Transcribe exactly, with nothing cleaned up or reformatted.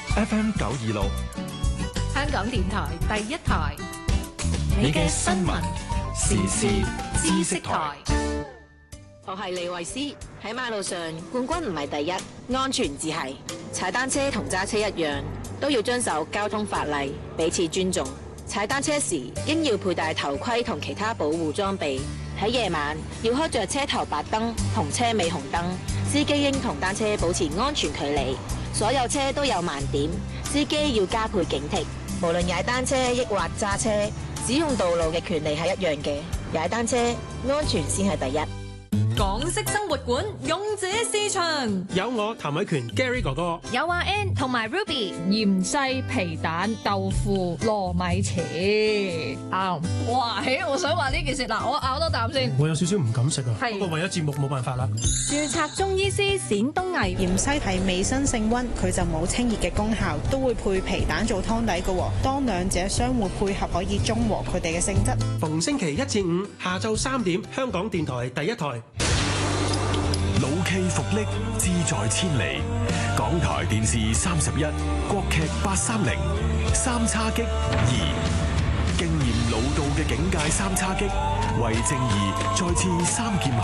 F M 九二六， 香港電台第一台， 你嘅新聞時事知識台。 我係李慧詩。喺馬路上，冠軍唔係第一，安全至係。踩單車同揸車一樣，都要遵守交通法例，彼此尊重。踩單車時應要佩戴頭盔同其他保護裝備。喺夜晚要開着車頭白燈同車尾紅燈。司機應同單車保持安全距離。所有車都有盲點，司機要加倍警惕。無論踩單車抑或揸車，使用道路嘅權利係一樣嘅。踩單車安全先係第一。 港式生活館勇者市場有我譚偉權 Gary 哥哥， 有阿 Ann 同埋 Ruby， 芫茜皮蛋豆腐糯米糍啱。哇！嘿，我想話呢件事嗱，我咬多啖先。 我有少少唔敢食啊， 係不過為咗節目冇辦法啦。 註冊中醫師冼東毅， 芫茜係微生性溫，佢就冇清熱嘅功效，都會配皮蛋做湯底嘅。當兩者相互配合，可以中和佢哋嘅性質。 逢星期一至五下晝三點，香港電台第一台。 老 K 復力，志在千里。港台電視三十一，國劇八三零，三叉戟二，經驗老道嘅警界三叉戟，為正義再次三劍。